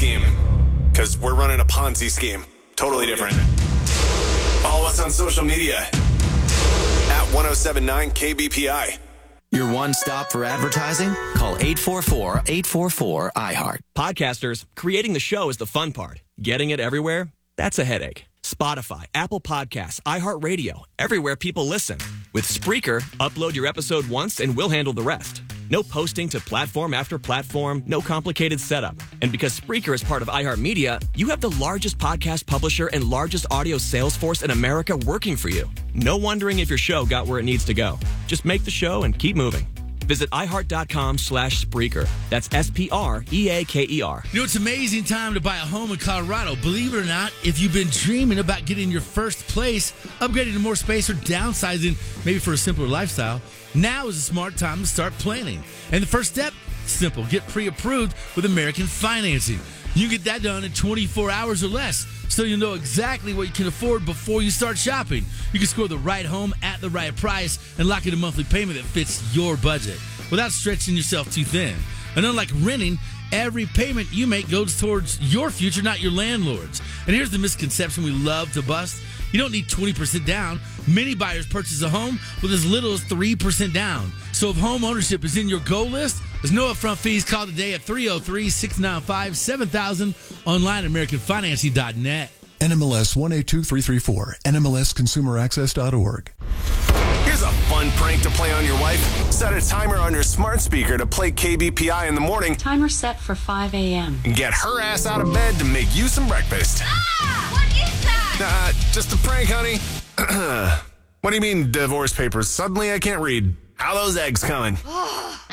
scheme. Because we're running a Ponzi scheme. Totally different. Follow us on social media at 1079 KBPI. Your one stop for advertising? Call 844-844-iHeart. Podcasters, creating the show is the fun part. Getting it everywhere? That's a headache. Spotify, Apple Podcasts, iHeartRadio, everywhere people listen. With Spreaker, upload your episode once and we'll handle the rest. No posting to platform after platform, no complicated setup. And because Spreaker is part of iHeartMedia, you have the largest podcast publisher and largest audio sales force in America working for you. No wondering if your show got where it needs to go. Just make the show and keep moving. Visit iHeart.com/Spreaker. That's SPREAKER. You know, it's an amazing time to buy a home in Colorado. Believe it or not, if you've been dreaming about getting your first place, upgrading to more space, or downsizing, maybe for a simpler lifestyle, now is a smart time to start planning. And the first step, simple. Get pre-approved with American Financing. You can get that done in 24 hours or less, so you'll know exactly what you can afford before you start shopping. You can score the right home at the right price and lock in a monthly payment that fits your budget without stretching yourself too thin. And unlike renting, every payment you make goes towards your future, not your landlord's. And here's the misconception we love to bust. You don't need 20% down. Many buyers purchase a home with as little as 3% down. So if home ownership is in your goal list, there's no upfront fees. Call today at 303-695-7000. Online at AmericanFinancing.net. NMLS 182334. NMLSConsumerAccess.org. Here's a fun prank to play on your wife. Set a timer on your smart speaker to play KBPI in the morning. Timer set for 5 a.m. And get her ass out of bed to make you some breakfast. Ah! What is that? Just a prank, honey. What do you mean, divorce papers? Suddenly I can't read. How are those eggs coming?